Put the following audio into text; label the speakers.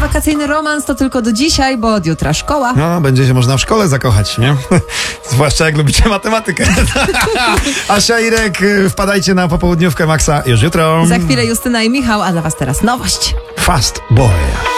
Speaker 1: wakacyjny romans to tylko do dzisiaj, bo od jutra szkoła.
Speaker 2: No, będzie się można w szkole zakochać, nie? Zwłaszcza jak lubicie matematykę. Asia, Irek, wpadajcie na popołudniówkę Maxa już jutro.
Speaker 1: Za chwilę Justyna i Michał, a dla was teraz nowość.
Speaker 2: Fast Boy.